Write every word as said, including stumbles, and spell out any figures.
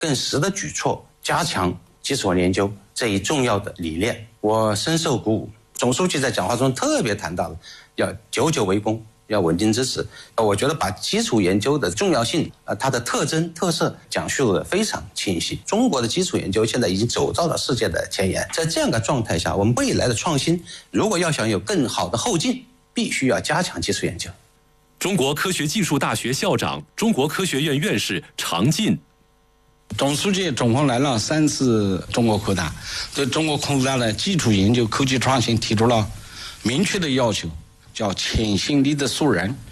更实的举措，加强基础研究这一重要的理念，我深受鼓舞。总书记在讲话中特别谈到了要久久为功，要稳定支持。我觉得把基础研究的重要性、呃，它的特征特色讲述得非常清晰。中国的基础研究现在已经走到了世界的前沿，在这样的状态下，我们未来的创新如果要想有更好的后劲，必须要加强基础研究。 中国科学技术大学校长、中国科学院院士常进。 总书记总共来了三次中国科大，对中国科大的基础研究、科技创新提出了明确的要求，叫潜心力的素人。